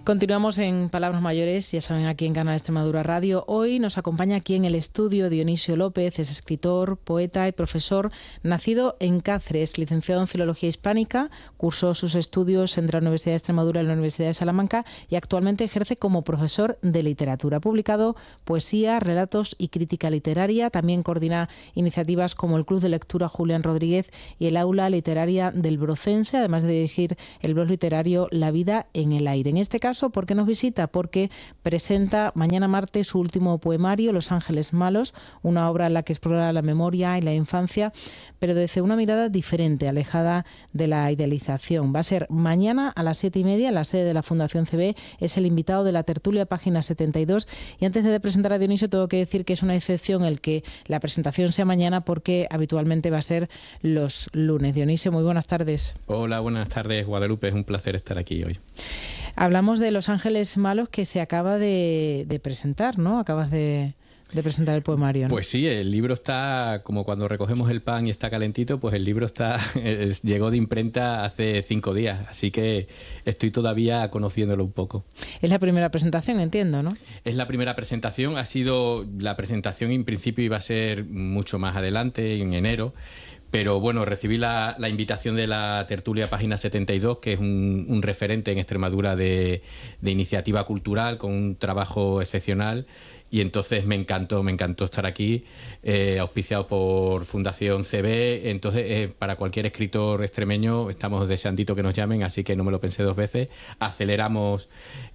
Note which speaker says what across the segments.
Speaker 1: Continuamos en Palabras Mayores, ya saben, aquí en Canal Extremadura Radio. Hoy nos acompaña aquí en el estudio Dionisio López, es escritor, poeta y profesor, nacido en Cáceres, licenciado en Filología Hispánica, cursó sus estudios entre la Universidad de Extremadura y la Universidad de Salamanca y actualmente ejerce como profesor de literatura. Ha publicado poesía, relatos y crítica literaria. También coordina iniciativas como el Club de Lectura Julián Rodríguez y el Aula Literaria del Brocense, además de dirigir el blog literario La Vida en el Aire. En este caso, ¿por qué nos visita? Porque presenta mañana martes su último poemario, Los Ángeles Malos, una obra en la que explora la memoria y la infancia, pero desde una mirada diferente, alejada de la idealización. Va a ser mañana a las 7:30 en la sede de la Fundación CB. Es el invitado de la tertulia, página 72. Y antes de presentar a Dionisio, tengo que decir que es una excepción el que la presentación sea mañana, porque habitualmente va a ser los lunes. Dionisio, muy buenas tardes.
Speaker 2: Hola, buenas tardes, Guadalupe. Es un placer estar aquí hoy.
Speaker 1: Hablamos de Los Ángeles Malos, que se acaba de presentar, ¿no? Acabas de presentar el poemario, ¿no?
Speaker 2: Pues sí, el libro está como cuando recogemos el pan y está calentito, pues el libro llegó de imprenta hace 5 días, así que estoy todavía conociéndolo un poco.
Speaker 1: Es la primera presentación, entiendo, ¿no?
Speaker 2: Es la primera presentación, la presentación en principio iba a ser mucho más adelante, en enero. Pero bueno, recibí la invitación de la tertulia Página 72, que es un referente en Extremadura de iniciativa cultural con un trabajo excepcional. Y entonces me encantó estar aquí, auspiciado por Fundación CB. Entonces, para cualquier escritor extremeño, estamos deseandito que nos llamen, así que no me lo pensé 2 veces. Aceleramos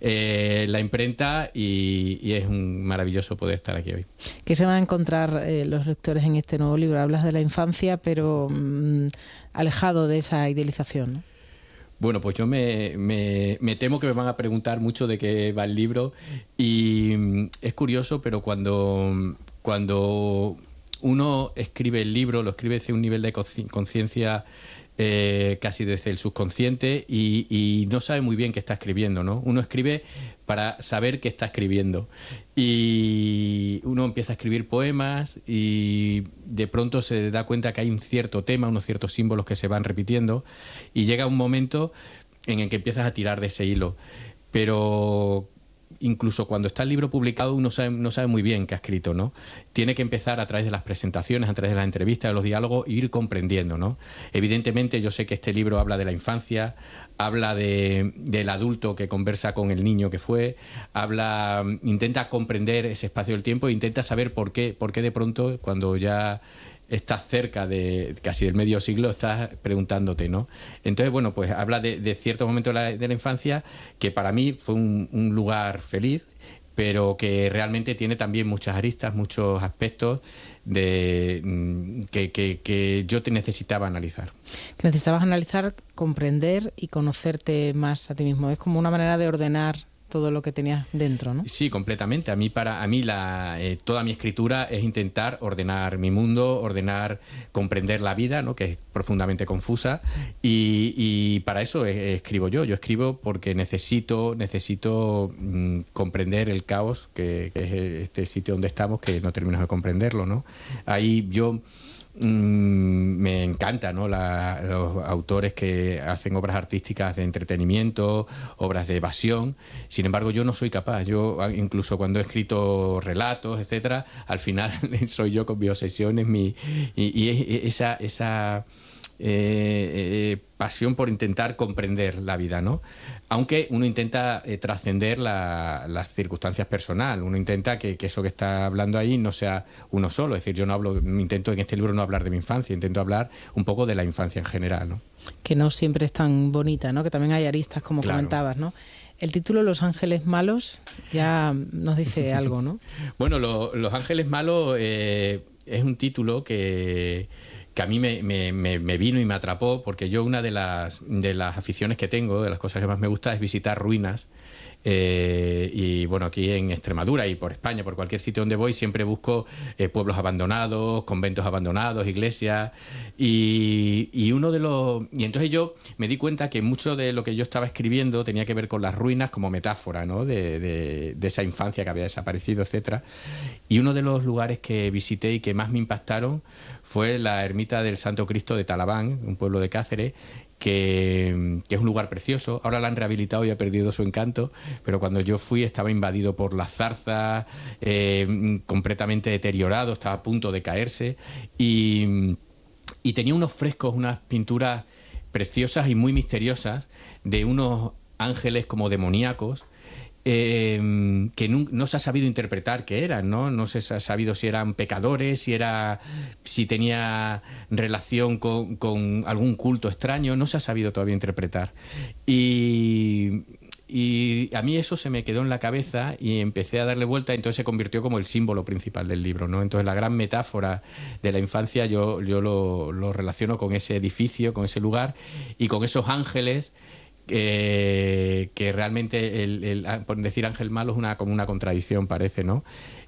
Speaker 2: la imprenta y es maravilloso poder estar aquí hoy.
Speaker 1: ¿Qué se van a encontrar los lectores en este nuevo libro? Hablas de la infancia, pero alejado de esa idealización, ¿no?
Speaker 2: Bueno, pues yo me temo que me van a preguntar mucho de qué va el libro y es curioso, pero cuando uno escribe el libro, lo escribe desde un nivel de conciencia casi desde el subconsciente y no sabe muy bien qué está escribiendo, ¿no? Uno escribe para saber qué está escribiendo y uno empieza a escribir poemas y de pronto se da cuenta que hay un cierto tema, unos ciertos símbolos que se van repitiendo y llega un momento en el que empiezas a tirar de ese hilo, pero incluso cuando está el libro publicado uno no sabe muy bien qué ha escrito, ¿no? Tiene que empezar a través de las presentaciones, a través de las entrevistas, de los diálogos, e ir comprendiendo, ¿no? Evidentemente yo sé que este libro habla de la infancia, habla del adulto que conversa con el niño que fue, intenta comprender ese espacio del tiempo e intenta saber por qué de pronto, cuando ya estás cerca de casi del medio siglo, estás preguntándote, ¿no? Entonces, bueno, pues habla de ciertos momentos de la infancia que para mí fue un lugar feliz, pero que realmente tiene también muchas aristas, muchos aspectos que yo te necesitaba analizar.
Speaker 1: Que necesitabas analizar, comprender y conocerte más a ti mismo. Es como una manera de ordenar todo lo que tenías dentro, ¿no?
Speaker 2: Sí, completamente. A mí toda mi escritura es intentar ordenar mi mundo, comprender la vida, ¿no? Que es profundamente confusa y para eso escribo yo. Yo escribo porque necesito comprender el caos que es este sitio donde estamos, que no terminamos de comprenderlo, ¿no? Ahí yo me encanta, ¿no? Los autores que hacen obras artísticas de entretenimiento, obras de evasión. Sin embargo, yo no soy capaz. Yo, incluso cuando he escrito relatos, etcétera, al final soy yo con mis obsesiones, esa pasión por intentar comprender la vida, ¿no? Aunque uno intenta trascender las circunstancias personales, uno intenta que eso que está hablando ahí no sea uno solo, es decir, yo intento en este libro no hablar de mi infancia, intento hablar un poco de la infancia en general, ¿no?
Speaker 1: Que no siempre es tan bonita, ¿no? Que también hay aristas, como claro, comentabas, ¿no? El título Los Ángeles Malos ya nos dice algo, ¿no?
Speaker 2: Bueno, Los Ángeles Malos es un título que a mí me vino y me atrapó, porque yo una de las aficiones que tengo, de las cosas que más me gusta, es visitar ruinas. Y bueno, aquí en Extremadura y por España, por cualquier sitio donde voy, siempre busco pueblos abandonados, conventos abandonados, iglesias. Y entonces yo me di cuenta que mucho de lo que yo estaba escribiendo tenía que ver con las ruinas como metáfora, ¿no? de esa infancia que había desaparecido, etcétera. Y uno de los lugares que visité y que más me impactaron fue la ermita del Santo Cristo de Talaván, un pueblo de Cáceres, que es un lugar precioso. Ahora la han rehabilitado y ha perdido su encanto, pero cuando yo fui estaba invadido por las zarzas, completamente deteriorado, estaba a punto de caerse y tenía unos frescos, unas pinturas preciosas y muy misteriosas de unos ángeles como demoníacos, que no se ha sabido interpretar qué eran, ¿no? No se ha sabido si eran pecadores, si tenía relación con algún culto extraño, no se ha sabido todavía interpretar. Y a mí eso se me quedó en la cabeza y empecé a darle vuelta, y entonces se convirtió como el símbolo principal del libro, ¿no? Entonces la gran metáfora de la infancia yo lo relaciono con ese edificio, con ese lugar y con esos ángeles, que realmente por decir ángel malo es como una contradicción, parece, ¿no?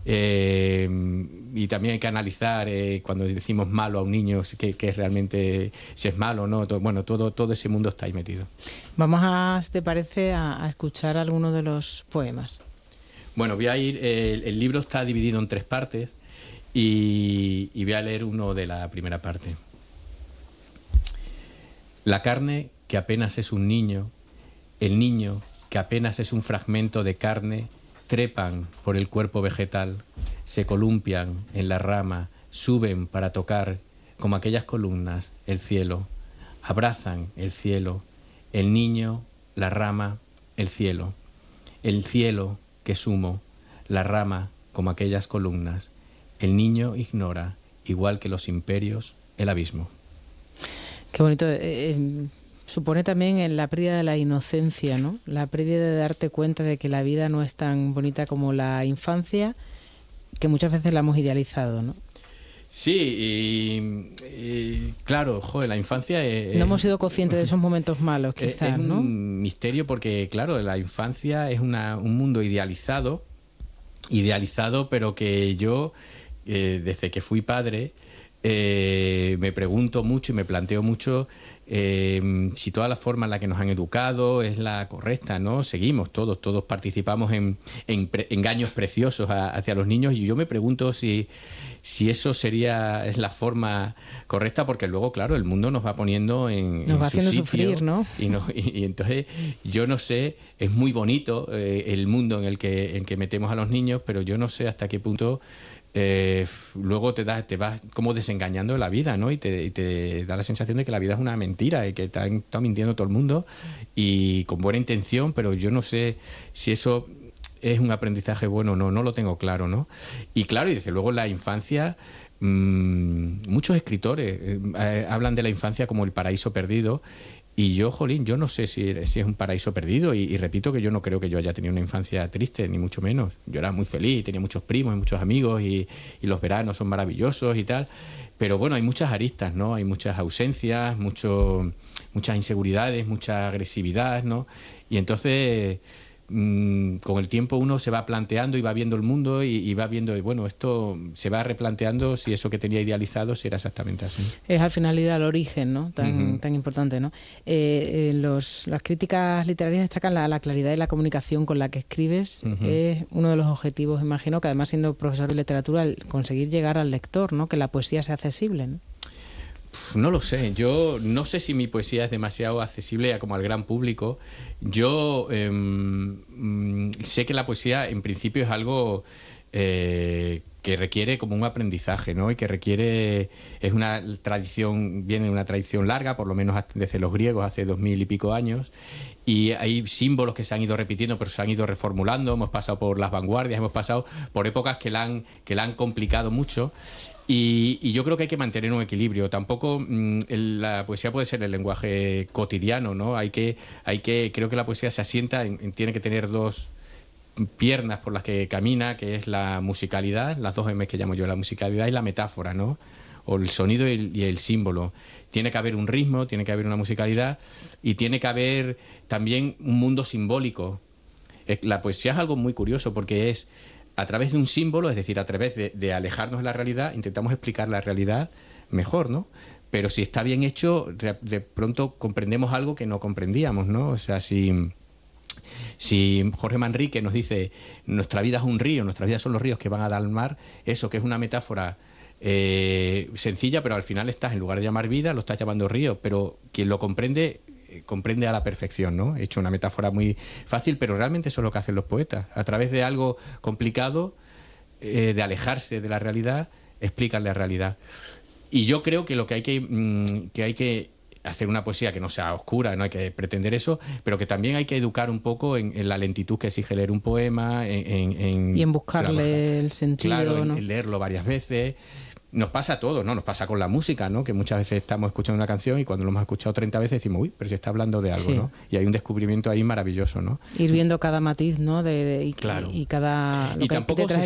Speaker 2: Y también hay que analizar, cuando decimos malo a un niño, que es realmente, si es malo o no. Todo ese mundo está ahí metido.
Speaker 1: Vamos si te parece, a escuchar alguno de los poemas.
Speaker 2: Bueno, voy a ir, el libro está dividido en 3 partes y voy a leer uno de la primera parte. La carne, que apenas es un niño, el niño, que apenas es un fragmento de carne, trepan por el cuerpo vegetal, se columpian en la rama, suben para tocar, como aquellas columnas, el cielo, abrazan el cielo, el niño, la rama, el cielo que es humo, la rama, como aquellas columnas, el niño ignora, igual que los imperios, el abismo.
Speaker 1: Qué bonito. Supone también la pérdida de la inocencia, ¿no? La pérdida de darte cuenta de que la vida no es tan bonita como la infancia, que muchas veces la hemos idealizado, ¿no?
Speaker 2: Sí, y claro, joder, la infancia
Speaker 1: no hemos sido conscientes de esos momentos malos, quizás,
Speaker 2: es
Speaker 1: ¿no?
Speaker 2: un misterio porque, claro, la infancia es un mundo idealizado, pero que yo, desde que fui padre, me pregunto mucho y me planteo mucho si toda la forma en la que nos han educado es la correcta, ¿no? Seguimos todos participamos en engaños preciosos hacia los niños, y yo me pregunto si eso es la forma correcta, porque luego, claro, el mundo nos va poniendo
Speaker 1: nos va haciendo sufrir, ¿no?
Speaker 2: Y entonces yo no sé, es muy bonito el mundo en el que metemos a los niños, pero yo no sé hasta qué punto luego te vas como desengañando de la vida, ¿no? Y te da la sensación de que la vida es una mentira y que está mintiendo todo el mundo, y con buena intención, pero yo no sé si eso es un aprendizaje bueno o no, no lo tengo claro, ¿no? Y claro, y desde luego la infancia, muchos escritores hablan de la infancia como el paraíso perdido. Y yo, jolín, yo no sé si es un paraíso perdido, y repito que yo no creo que yo haya tenido una infancia triste, ni mucho menos. Yo era muy feliz, tenía muchos primos y muchos amigos, y los veranos son maravillosos y tal. Pero bueno, hay muchas aristas, ¿no? Hay muchas ausencias, muchas inseguridades, mucha agresividad, ¿no? Y entonces, con el tiempo uno se va planteando y va viendo el mundo y va viendo, y bueno, esto se va replanteando si eso que tenía idealizado si era exactamente así.
Speaker 1: Es al final ir al origen, ¿no? Tan importante, ¿no? Las críticas literarias destacan la claridad y la comunicación con la que escribes. Es uno de los objetivos, imagino, que además, siendo profesor de literatura, el conseguir llegar al lector, ¿no? Que la poesía sea accesible, ¿no?
Speaker 2: No lo sé, yo no sé si mi poesía es demasiado accesible como al gran público. Yo sé que la poesía en principio es algo que requiere como un aprendizaje, ¿no? Y que es una tradición, viene de una tradición larga, por lo menos desde los griegos, hace 2000 y pico años, y hay símbolos que se han ido repitiendo, pero se han ido reformulando. Hemos pasado por las vanguardias, hemos pasado por épocas que la han complicado mucho. Y yo creo que hay que mantener un equilibrio. Tampoco la poesía puede ser el lenguaje cotidiano, ¿no? Creo que la poesía se asienta tiene que tener 2 piernas por las que camina, que es la musicalidad, las 2 M que llamo yo, la musicalidad y la metáfora, ¿no? O el sonido y el símbolo. Tiene que haber un ritmo, tiene que haber una musicalidad, y tiene que haber también un mundo simbólico. La poesía es algo muy curioso porque es a través de un símbolo, es decir, a través de alejarnos de la realidad, intentamos explicar la realidad mejor, ¿no? Pero si está bien hecho, de pronto comprendemos algo que no comprendíamos, ¿no? O sea, si Jorge Manrique nos dice nuestra vida es un río, nuestras vidas son los ríos que van a dar al mar, eso que es una metáfora sencilla, pero al final estás, en lugar de llamar vida, lo estás llamando río, pero quien lo comprende a la perfección, ¿no? He hecho una metáfora muy fácil, pero realmente eso es lo que hacen los poetas. A través de algo complicado, de alejarse de la realidad, explican la realidad. Y yo creo que lo que hay que hacer una poesía que no sea oscura, no hay que pretender eso, pero que también hay que educar un poco en la lentitud que exige leer un poema,
Speaker 1: y en buscarle trabajar el sentido,
Speaker 2: claro,
Speaker 1: ¿no?
Speaker 2: en leerlo varias veces. Nos pasa a todos, ¿no? Nos pasa con la música, ¿no? Que muchas veces estamos escuchando una canción y cuando lo hemos escuchado 30 veces decimos, uy, pero se está hablando de algo, ¿no? Y hay un descubrimiento ahí maravilloso, ¿no?
Speaker 1: Ir viendo cada matiz, ¿no?
Speaker 2: Claro.
Speaker 1: Y cada...
Speaker 2: Y tampoco se